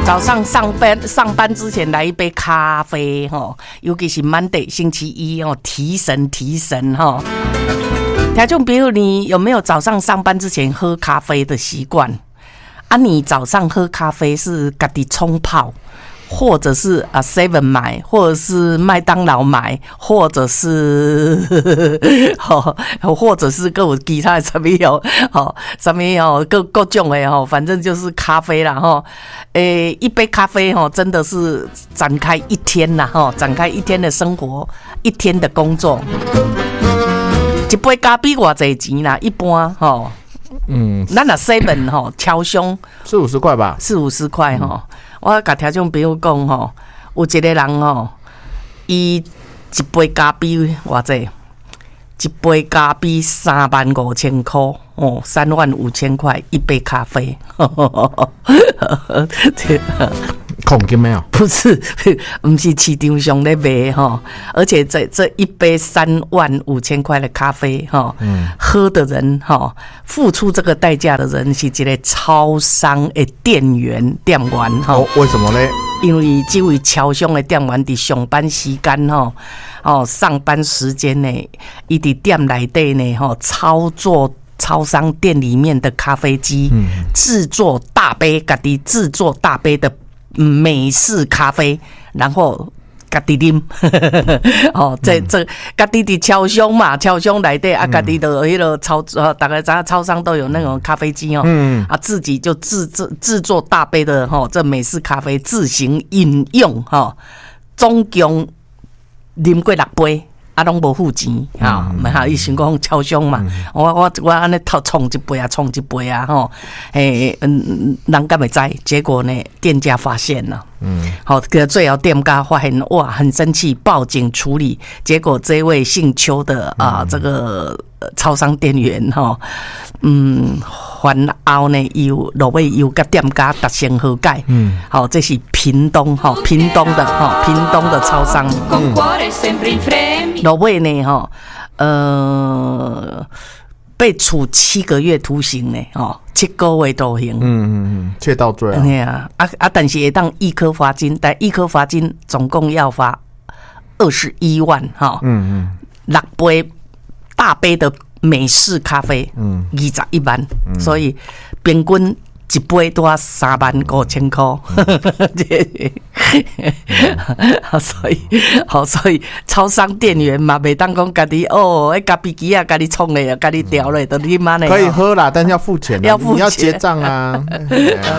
早上上班之前来一杯咖啡哈，尤其是 Monday 星期一哦，提神哈。听众朋友，你有没有早上上班之前喝咖啡的习惯？啊，你早上喝咖啡是自己冲泡，或者是7 买，或者是麦当劳买，或者是或者是各有其他的什么有什么有各种的反正就是咖啡啦一杯咖啡真的是展开一天啦展开一天的生活，一天的工作。一杯咖啡多少钱啦？一般咱若 7超商 40-50块吧 ，40-50块我甲听众朋友讲有一个人伊一杯咖啡偌济，一杯咖啡35000块35000块一杯咖啡， 恐惊没有？ 不是市场上在卖而且这一杯35000块的咖啡喝的人付出这个代价的人是一个超商的店员为什么呢？ 因为这位超商的店员在上班时间上班时间呢，他在店内底呢操作超商店里面的咖啡机，制作大杯，自己制作大杯的美式咖啡，然后自己啉这自己的超商嘛，超商内底自己的那个大概在超商都有那种咖啡机自己就制作大杯的这美式咖啡，自行饮用总共啉过6杯。拢无付钱伊想讲超商嘛，我安尼冲一杯人敢会知？结果呢，店家发现了，最后店家发现哇，很生气，报警处理。结果这位姓邱的这个超商店员还后呢，落尾又甲店家达成和解。这是屏东的超商。落尾呢被处7个月徒刑呢7个月徒刑。 窃盗罪但是会当1颗罚金，但1颗罚金总共要罚21万6杯大杯的美式咖啡21万，所以平均一杯都要35000块，所以超商店员嘛，袂当讲家己咖啡机家己冲的，家己调的，都你妈的可以喝啦，但是要付钱，你要结账啊。